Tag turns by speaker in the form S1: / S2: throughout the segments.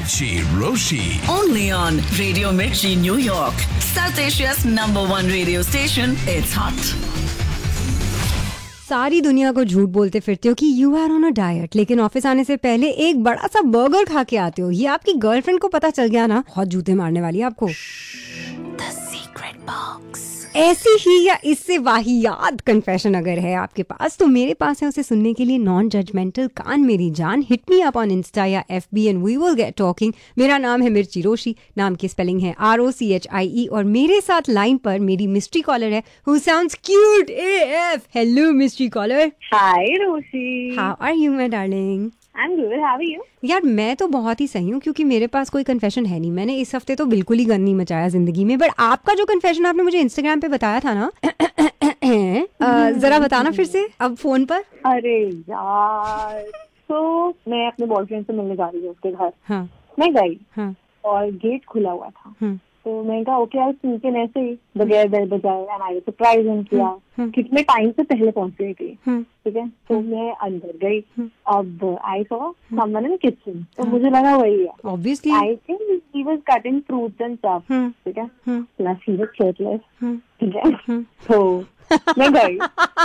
S1: Mirchi Roshi.
S2: Only on Radio Mirchi, New York. South Asia's #1 radio station. It's hot.
S3: सारी दुनिया को झूठ बोलते फिरते हो कि you are on a diet, लेकिन ऑफिस आने से पहले एक बड़ा सा बर्गर खा के आते हो। ये आपकी गर्लफ्रेंड को पता चल गया ना, बहुत जूते मारने वाली है आपको।
S2: The secret box.
S3: ऐसी ही या इससे वाहियात कन्फेशन अगर है आपके पास तो मेरे पास है उसे सुनने के लिए नॉन जजमेंटल कान मेरी जान। Hit me up on Insta या FB and we will get talking. मेरा नाम है मिर्ची रोशी, नाम की स्पेलिंग है ROCHIE और मेरे साथ लाइन पर मेरी मिस्ट्री कॉलर है who sounds cute AF। Hello mystery collar.
S4: Hi Roshi.
S3: How are you my darling?
S4: I'm good. How are you?
S3: यार मैं तो बहुत ही सही हूँ क्योंकि मेरे पास कोई कन्फेशन है नहीं। मैंने इस हफ्ते तो बिल्कुल ही गन नहीं मचाया जिंदगी में, बट आपका जो कन्फेशन आपने मुझे इंस्टाग्राम पे बताया था ना जरा बताना फिर से अब फोन पर।
S4: अरे यार, तो मैं अपने बॉयफ्रेंड से मिलने जा रही हूँ उसके घर।
S3: हाँ
S4: मैं गई
S3: हाँ
S4: और गेट खुला हुआ था।
S3: हाँ
S4: तो मैं कहा ओके आई स्नीक इन ऐसे ही बगैर बेल बजाए एंड आई सरप्राइज हिम किया। कितने टाइम से पहले पहुंच गई थी, ठीक है। तो मैं अंदर गई। अब I saw someone in kitchen, तो मुझे लगा वही है
S3: obviously.
S4: I think he was cutting fruits and stuff, ठीक है। प्लस ही वाज शर्टलेस, ठीक है। तो मैं गई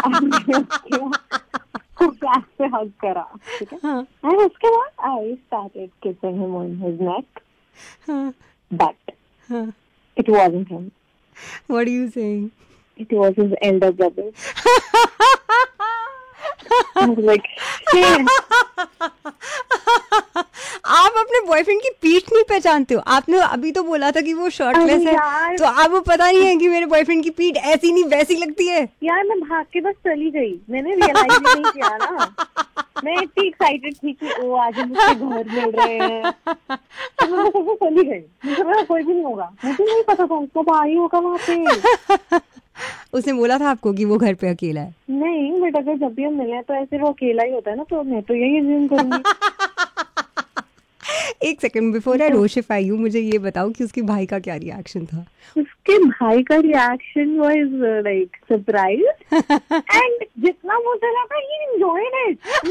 S4: क्लास से हग करा, ठीक है। एंड उसके बाद I started kissing him on his neck, but it wasn't him.
S3: What are you saying?
S4: It was his elder brother. I was like, shit.
S3: आप अपने बॉयफ्रेंड की पीठ नहीं पहचानते हो? आपने अभी तो बोला था कि वो शर्टलेस है, तो आपको पता नहीं है कि मेरे बॉयफ्रेंड की पीठ ऐसी नहीं वैसी लगती है।
S4: यार मैं भाग के बस चली गई, मैंने रियलाइज नहीं किया ना। मैं इतनी एक्साइटेड थी कि ओ आज मुझे घर मिल रहे हैं, तो मैं बस चली गई। मुझे लगा कोई भी नहीं होगा, मुझे नहीं पता था उसका भाई होगा वहाँ पे।
S3: उसने बोला था आपको कि वो घर पे अकेला है?
S4: नहीं, बट अगर जब भी हम मिले तो ऐसे वो अकेला ही होता है ना, तो मैं तो यही अज्यूम करूंगी।
S3: एक सेकंड, बिफोर आई रोशिफाई यू, मुझे ये बताओ कि उसके भाई का क्या रिएक्शन था?
S4: उसके भाई का reaction was like surprise and जितना मुझे लगा ही enjoyed it.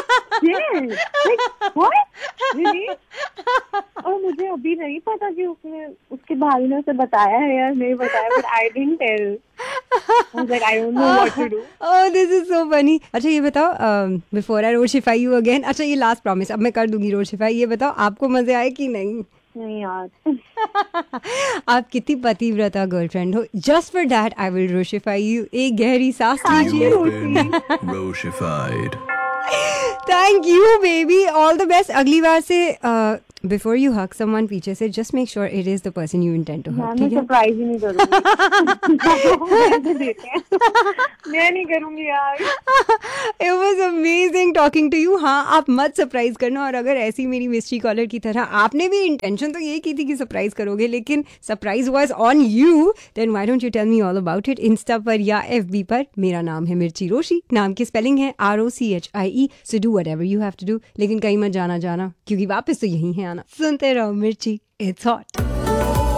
S4: Like what really. और मुझे अभी नहीं पता कि उसने उसके भाई ने उसे बताया है या नहीं बताया, but I didn't tell. I was like, I don't know what to do.
S3: Oh, this is so funny. अच्छा ये बताओ, before I रोशिफाई you again, अच्छा ये लास्ट प्रॉमिस, अब मैं कर दूंगी रोशिफाई। ये बताओ आपको मजे आए कि नहीं?
S4: नहीं यार।
S3: आप कितनी पतिव्रता गर्लफ्रेंड हो। Just for that I will रोशिफाई you. एक गहरी सांस लीजिए।
S1: Roshified.
S3: Thank you baby, all the best. अगली बार से बिफोर यू हग समवन पीछे से just make sure it is the person you intend to hug, ठीक है?
S4: सरप्राइज ही नहीं करूंगी। मैं नहीं करूंगी यार।
S3: It was amazing talking to you. हाँ, आप मत सरप्राइज करना, और अगर ऐसी मेरी मिस्ट्री कॉलर की तरह आपने भी इंटेंशन तो ये की थी कि सरप्राइज करोगे, लेकिन surprise was on you, then why don't you tell me all about it Insta पर या FB पर। मेरा नाम है मिर्ची रोशी, नाम की स्पेलिंग है ROCHIE। So do whatever you have to do, लेकिन कहीं मत जाना क्योंकि वापस तो यही है आना। सुनते रहो मिर्ची, इट्स हॉट।